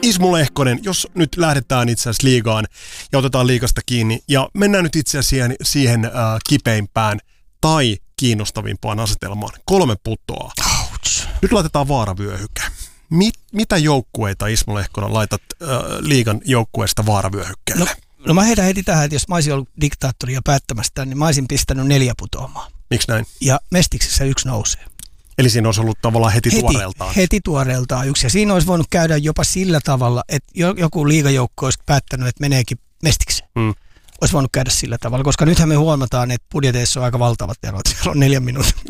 Ismo Lehkonen, jos nyt lähdetään itse asiassa liigaan ja otetaan liigasta kiinni ja mennään nyt itse asiassa siihen kipeimpään tai kiinnostavimpaan asetelmaan. 3 putoaa. Ouch. Nyt laitetaan vaaravyöhyke. Mitä joukkueita, Ismo Lehkonen, laitat liigan joukkueesta vaaravyöhykkeelle? No mä heitän heti tähän, että jos mä olisin ollut diktaattori ja päättämästä, niin mä olisin pistänyt 4 putoamaan. Miksi näin? Ja Mestiksessä 1 nousee. Eli siinä olisi ollut tavallaan heti tuoreeltaan. Heti tuoreeltaan 1. Ja siinä olisi voinut käydä jopa sillä tavalla, että joku liigajoukko olisi päättänyt, että meneekin Mestikseen. Olisi voinut käydä sillä tavalla, koska nythän me huomataan, että budjeteissa on aika valtavat erot. Siellä on 4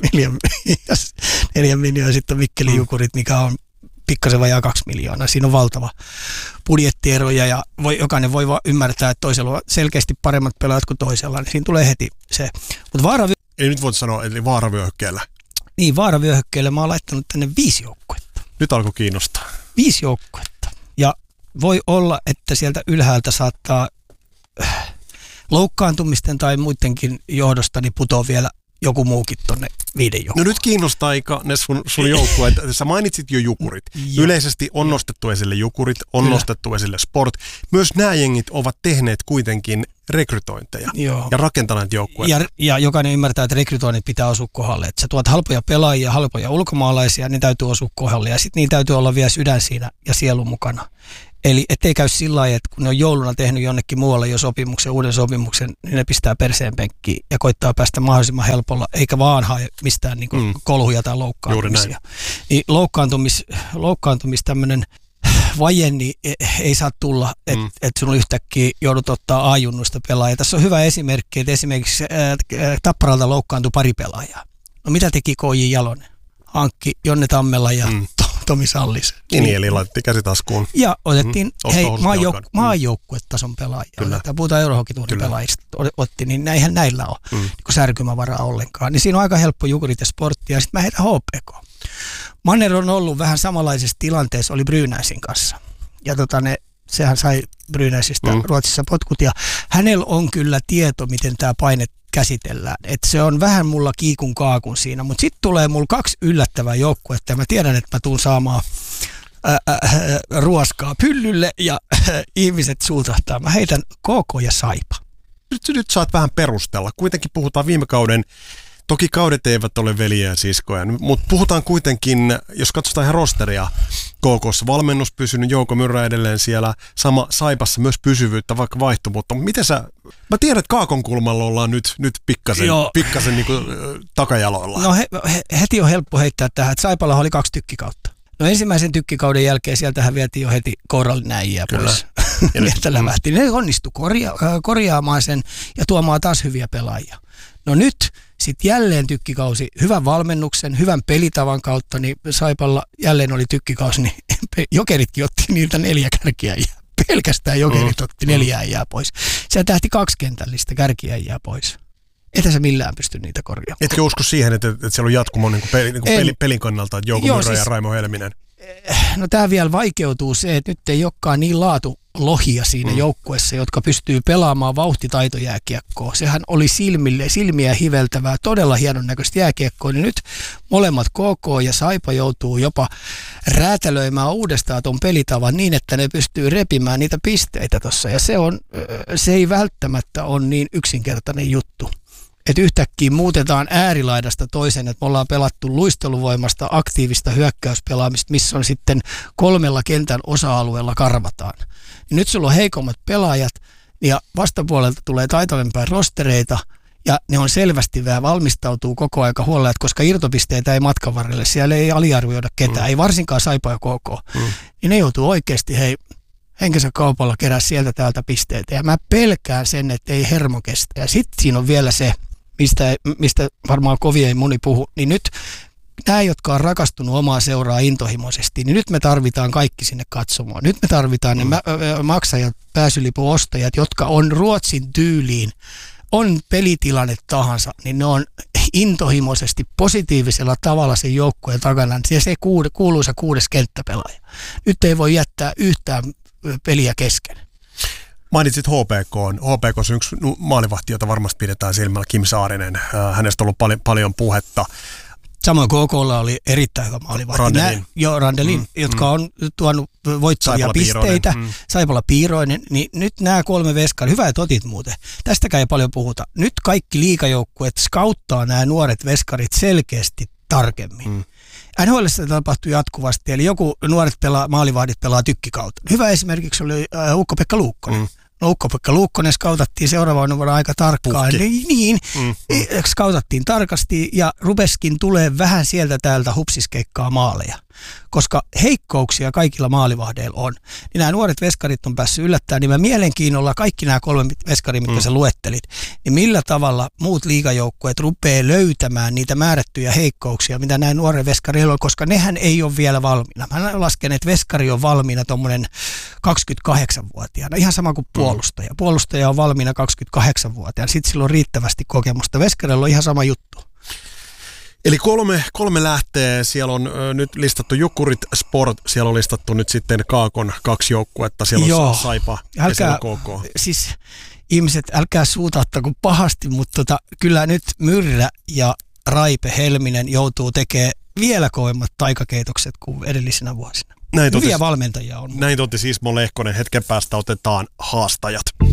miljoonaa ja sitten on Mikkelin Jukurit, mikä on pikkasen vajaa 2 miljoonaa. Siinä on valtava budjettieroja ja jokainen voi ymmärtää, että toisella on selkeästi paremmat pelaajat kuin toisella, niin siinä tulee heti se. Eli nyt voit sanoa, eli vaaravyöhykkeellä. Niin, vaaravyöhykkeelle mä oon laittanut tänne 5 joukkuetta. Nyt alkoi kiinnostaa. 5 joukkuetta. Ja voi olla, että sieltä ylhäältä saattaa loukkaantumisten tai muidenkin johdosta niin putoaa vielä joku muukin tonne 5 joukkoon. No nyt kiinnostaa ne sun joukkueet. Sä mainitsit jo Jukurit. Yleisesti on nostettu esille Jukurit, on nostettu esille Sport. Myös nämä jengit ovat tehneet kuitenkin rekrytointeja ja rakentaneet joukkueita. Ja jokainen ymmärtää, että rekrytoinnit pitää osua kohdalle. Että sä tuot halpoja pelaajia, halpoja ulkomaalaisia, niin täytyy osua kohdalle. Ja sitten niin täytyy olla vielä sydän siinä ja sielu mukana. Eli ettei käy sillä lailla, että kun ne on jouluna tehnyt jonnekin muualle jo uuden sopimuksen, niin ne pistää perseen penkkiin ja koittaa päästä mahdollisimman helpolla, eikä vaan hae mistään niin kuin kolhuja tai loukkaantumisia. Niin loukkaantumis tämmöinen vaje niin ei saa tulla, että sun yhtäkkiä joudut ottaa A-junnusta pelaajia. Tässä on hyvä esimerkki, että esimerkiksi Tapparalta loukkaantui 2 pelaajaa. No mitä teki KJ Jalonen? Hankki Jonne Tammela ja Tomi Sallis. Niin, eli laitettiin käsitaskuun. Ja otettiin maajoukkuetason pelaajia. Tämä puhutaan Eurohokituurin pelaajista. Otti, niin näinhän näillä on niin särkymävaraa ollenkaan. Niin siinä on aika helppo Jukurit ja Sporttia. Ja sitten mä heitän HPK. Manner on ollut vähän samanlaisessa tilanteessa, oli Brynäsin kanssa. Ja sehän sai Brynäsistä Ruotsissa potkut. Ja hänellä on kyllä tieto, miten tämä paine käsitellään. Että se on vähän mulla kiikun kaakun siinä, mutta sitten tulee mulla 2 yllättävää joukkuetta ja mä tiedän, että mä tuun saamaan ruoskaa pyllylle ja ihmiset suutahtaa. Mä heitän KK ja Saipa. Nyt saat vähän perustella. Kuitenkin puhutaan viime kauden, toki kaudet eivät ole veljiä ja siskoja, mutta puhutaan kuitenkin, jos katsotaan ihan rosteria, KK:ssa valmennus pysynyt, Jouko Myrrä edelleen siellä, sama Saipassa myös pysyvyyttä, vaikka vaihtuvuutta. Mä tiedän, että Kaakon kulmalla ollaan nyt pikkasen niin kuin takajaloilla. No heti on helppo heittää tähän, että Saipalla oli 2 tykkikautta. No ensimmäisen tykkikauden jälkeen sieltähän vietiin jo heti kourallinen äijä pois. Mieltä lävähti. Ne onnistu korjaamaan sen ja tuomaan taas hyviä pelaajia. No nyt sitten jälleen tykkikausi, hyvän valmennuksen, hyvän pelitavan kautta, niin Saipalla jälleen oli tykkikausi, niin Jokeritkin otti niiltä 4 kärkiäjää. Pelkästään Jokerit otti 4 äijää pois. Se tähti 2 kentällistä kärkiäjää pois. Etä sä millään pysty niitä korjaamaan. Etkö usko siihen, että siellä on jatkumo pelin kannalta, että Jouko Myrrä ja Raimo Helminen? No tämä vielä vaikeutuu se, että nyt ei olekaan niin laatulohia siinä joukkueessa, jotka pystyy pelaamaan vauhtitaitojääkiekkoa. Sehän oli silmiä hiveltävää, todella hienon näköistä jääkiekkoa, niin nyt molemmat KK ja Saipa joutuu jopa räätälöimään uudestaan tuon pelitavan niin, että ne pystyy repimään niitä pisteitä tuossa. Ja se ei välttämättä ole niin yksinkertainen juttu. Että yhtäkkiä muutetaan äärilaidasta toiseen, että me ollaan pelattu luisteluvoimasta aktiivista hyökkäyspelaamista, missä on sitten 3 kentän osa-alueella karvataan. Ja nyt sulla on heikommat pelaajat ja vastapuolelta tulee taitavampia rostereita ja ne on selvästi vähän valmistautuu koko aika huolella, koska irtopisteitä ei matkan varrelle, siellä ei aliarvioida ketään, ei varsinkaan Saipa ja KK. Niin ne joutuu oikeasti henkensä kaupalla kerää sieltä täältä pisteitä ja mä pelkään sen, että ei hermo kestä. Ja sitten siinä on vielä se, mistä varmaan kovin ei moni puhu, niin nyt nämä, jotka on rakastunut omaa seuraa intohimoisesti, niin nyt me tarvitaan kaikki sinne katsomaan. Nyt me tarvitaan ne maksajat, pääsylipuostajat, jotka on Ruotsin tyyliin, on pelitilanne tahansa, niin ne on intohimoisesti positiivisella tavalla sen joukkueen takana. Ja se kuuluisa 6. kenttäpelaaja. Nyt ei voi jättää yhtään peliä kesken. Mainitsit HPK on yksi maalivahti, jota varmasti pidetään silmällä, Kim Saarinen. Hänestä on ollut paljon puhetta. Samoin KK:lla oli erittäin hyvä maalivahti. Randelin, jotka on tuonut voittavia pisteitä. Saipala Piiroinen. Niin nyt nämä 3 veskaria, hyvä että otit muuten. Tästäkään ei paljon puhuta. Nyt kaikki liigajoukkueet skauttaa nämä nuoret veskarit selkeästi tarkemmin. NHL:ssä tapahtuu jatkuvasti, eli joku nuoret maalivahdit pelaa tykkikautta. Hyvä esimerkiksi oli Ukko-Pekka Luukkonen. Ukko-Pekka Luukkonen skautattiin seuraavan vuonna aika tarkkaan. Skautattiin tarkasti ja rupeskin tulee vähän sieltä täältä hupsiskeikkaa maaleja. Koska heikkouksia kaikilla maalivahdeilla on. Niin nämä nuoret veskarit on päässyt yllättämään, niin mä mielenkiinnolla kaikki nämä 3 veskaria, mitkä sä luettelit, niin millä tavalla muut liigajoukkueet rupeaa löytämään niitä määrättyjä heikkouksia, mitä näin nuoren veskarilla on, koska nehän ei ole vielä valmiina. Mä lasken, että veskari on valmiina tuommoinen 28-vuotiaana, ihan sama kuin puolustaja. Puolustaja on valmiina 28-vuotiaana, sitten sillä on riittävästi kokemusta. Veskarilla on ihan sama juttu. Eli kolme lähtee. Siellä on nyt listattu Jukurit Sport, siellä on listattu nyt sitten Kaakon 2 joukkuetta. Siellä on Saipa ja siellä on KK. Siis ihmiset, älkää suutauttako pahasti, mutta kyllä nyt Myrrä ja Raipe Helminen joutuu tekemään vielä kovemmat taikakeitokset kuin edellisinä vuosina. Hyviä valmentajia on. Näin totesi Ismo Lehkonen. Hetken päästä otetaan haastajat.